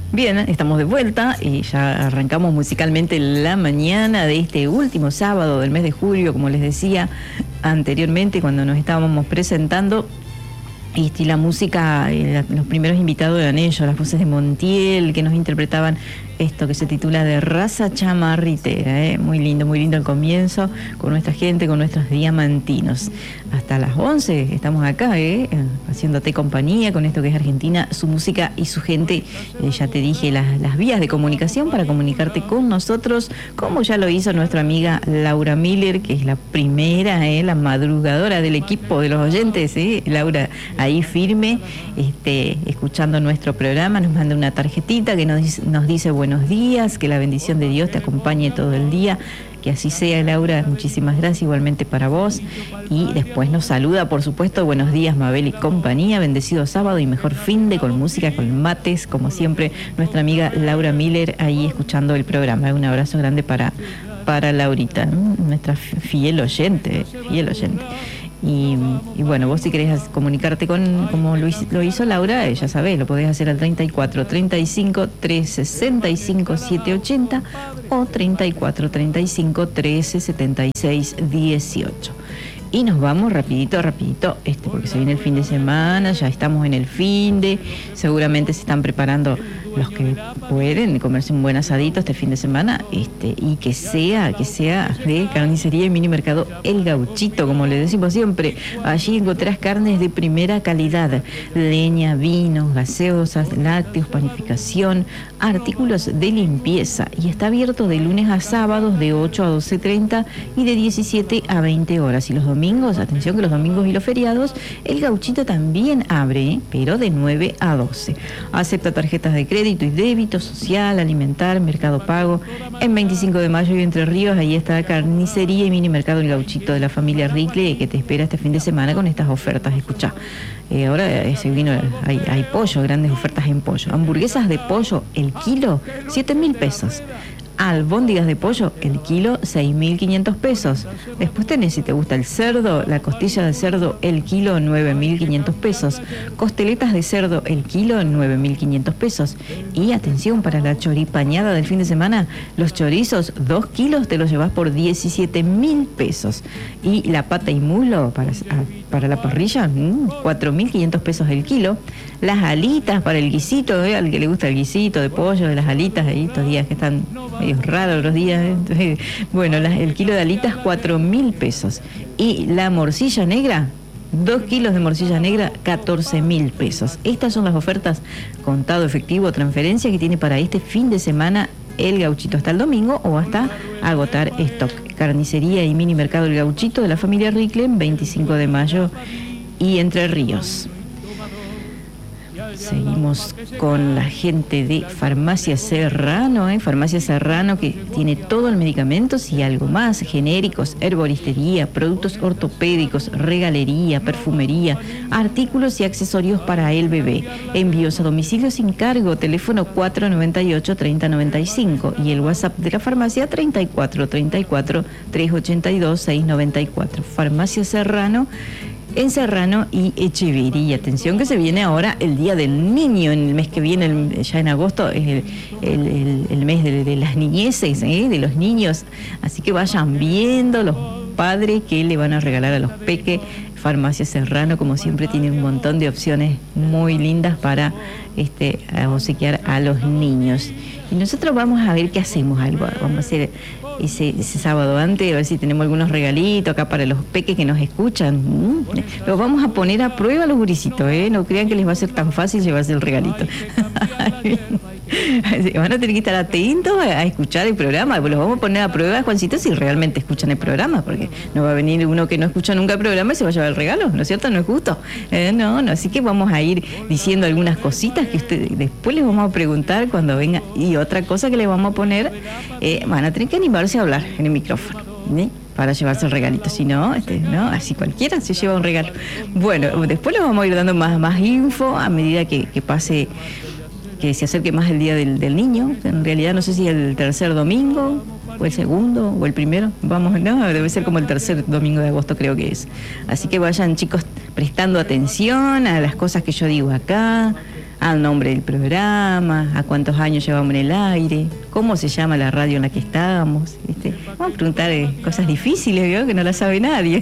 Bien, estamos de vuelta y ya arrancamos musicalmente la mañana de este último sábado del mes de julio, como les decía anteriormente cuando nos estábamos presentando. Y la música, los primeros invitados eran ellos, las voces de Montiel, que nos interpretaban esto que se titula De Raza Chamarritera, muy lindo el comienzo, con nuestra gente, con nuestros diamantinos. Hasta las 11 estamos acá, haciéndote compañía con esto que es Argentina, su música y su gente. Ya te dije las vías de comunicación para comunicarte con nosotros, como ya lo hizo nuestra amiga Laura Miller, que es la primera, la madrugadora del equipo de los oyentes, Laura ahí firme, escuchando nuestro programa, nos manda una tarjetita que nos dice buenos días, que la bendición de Dios te acompañe todo el día, que así sea, Laura, muchísimas gracias, igualmente para vos. Y después nos saluda, por supuesto, buenos días Mabel y compañía, bendecido sábado y mejor finde con música, con mates, como siempre, nuestra amiga Laura Miller ahí escuchando el programa. Un abrazo grande para Laurita, nuestra fiel oyente. Y bueno, vos si querés comunicarte como lo hizo Laura, ya sabés, lo podés hacer al 34 35 365 780 o 34 35 13 76 18. Y nos vamos rapidito, porque se viene el fin de semana, ya estamos en el seguramente se están preparando los que pueden comerse un buen asadito este fin de semana, y que sea de carnicería y mini mercado El Gauchito, como le decimos siempre. Allí encontrarás carnes de primera calidad, leña, vinos, gaseosas, lácteos, panificación, artículos de limpieza, y está abierto de lunes a sábados de 8 a 12:30 y de 17 a 20 horas. Y los domingos, atención que los domingos y los feriados, El Gauchito también abre, pero de 9 a 12. Acepta tarjetas de crédito y débito, social, alimentar, Mercado Pago. En 25 de mayo y Entre Ríos, ahí está carnicería y mini mercado El Gauchito de la familia Ricle, que te espera este fin de semana con estas ofertas. Escuchá, ahora hay pollo, grandes ofertas en pollo. Hamburguesas de pollo, el kilo, 7.000 pesos. Albóndigas de pollo, el kilo, 6.500 pesos. Después tenés, si te gusta el cerdo, la costilla de cerdo, el kilo, 9.500 pesos. Costeletas de cerdo, el kilo, 9.500 pesos. Y atención, para la choripañada del fin de semana, los chorizos, 2 kilos, te los llevas por 17.000 pesos. Y la pata y muslo, para la parrilla, 4.500 pesos el kilo. Las alitas para el guisito, al que le gusta el guisito de pollo, de las alitas, ahí estos días que están medio raros los días, bueno, el kilo de alitas, 4.000 pesos. Y la morcilla negra, 2 kilos de morcilla negra, 14.000 pesos. Estas son las ofertas contado efectivo, transferencia, que tiene para este fin de semana El Gauchito, hasta el domingo o hasta agotar stock. Carnicería y mini mercado El Gauchito de la familia Ricle, 25 de mayo y Entre Ríos. Seguimos con la gente de Farmacia Serrano, Farmacia Serrano, que tiene todo el medicamentos y algo más, genéricos, herboristería, productos ortopédicos, regalería, perfumería, artículos y accesorios para el bebé. Envíos a domicilio sin cargo, teléfono 498-3095 y el WhatsApp de la farmacia 3434-382-694. Farmacia Serrano, en Serrano y Echeverría. Atención que se viene ahora el Día del Niño, en el mes que viene, ya en agosto, es el mes de las niñeces, de los niños. Así que vayan viendo los padres que le van a regalar a los peques. Farmacia Serrano, como siempre, tiene un montón de opciones muy lindas para obsequiar a los niños. Y nosotros vamos a ver qué hacemos, vamos a hacer ese sábado antes, a ver si tenemos algunos regalitos acá para los peques que nos escuchan. Los vamos a poner a prueba los gurisitos, no crean que les va a ser tan fácil llevarse el regalito. Van a tener que estar atentos a escuchar el programa, los vamos a poner a prueba, Juancito, si realmente escuchan el programa, porque no va a venir uno que no escucha nunca el programa y se va a llevar el regalo, ¿no es cierto? No es justo. No, así que vamos a ir diciendo algunas cositas que ustedes después les vamos a preguntar cuando venga. Y otra cosa que les vamos a poner, van a tener que animarse a hablar en el micrófono, para llevarse el regalito, si no, no, así cualquiera se lleva un regalo. Bueno, después les vamos a ir dando más info a medida que pase, que se acerque más el Día del Niño. En realidad no sé si el tercer domingo o el segundo o el primero, debe ser como el tercer domingo de agosto, creo que es. Así que vayan, chicos, prestando atención a las cosas que yo digo acá, al nombre del programa, a cuántos años llevamos en el aire, cómo se llama la radio en la que estamos. ¿Viste? Vamos a preguntar cosas difíciles, ¿vio? Que no la sabe nadie.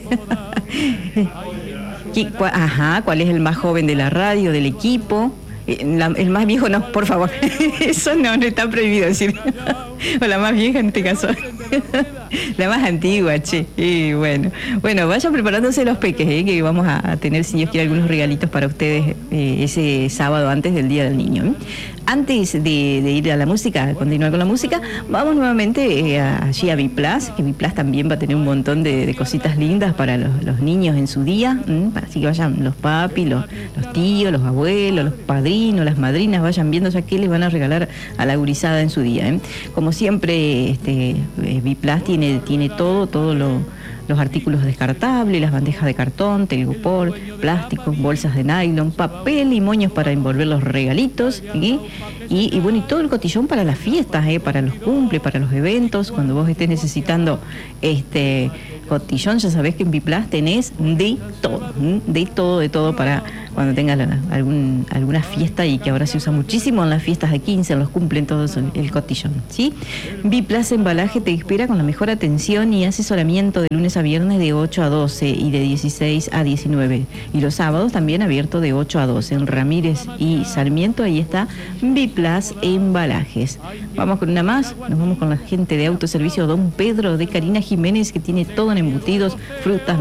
¿Cuál es el más joven de la radio, del equipo? El más viejo no, por favor. Eso no está prohibido decir. O la más vieja en este caso. La más antigua, che. Y bueno, vayan preparándose los peques, que vamos a tener, si Dios quiere, algunos regalitos para ustedes ese sábado antes del Día del Niño. Antes de ir a la música, continuar con la música, vamos nuevamente allí a Biplas, que Biplas también va a tener un montón de cositas lindas para los niños en su día, para así que vayan los papis, los tíos, los abuelos, los padrinos, las madrinas, vayan viendo ya qué les van a regalar a la gurizada en su día. Como siempre, Biplas tiene todos los artículos descartables, las bandejas de cartón, telgopor, plástico, bolsas de nylon, papel y moños para envolver los regalitos, y bueno, y todo el cotillón para las fiestas, para los cumples, para los eventos. Cuando vos estés necesitando cotillón, ya sabés que en Biplas tenés de todo para cuando tengas alguna fiesta, y que ahora se usa muchísimo en las fiestas de 15, en los cumplen todos el cotillón, ¿sí? Biplas Embalaje te espera con la mejor atención y asesoramiento de lunes a viernes de 8 a 12 y de 16 a 19. Y los sábados también abierto de 8 a 12. En Ramírez y Sarmiento, ahí está Biplas Embalajes. Vamos con una más, nos vamos con la gente de Autoservicio Don Pedro, de Karina Jiménez, que tiene todo en embutidos, frutas,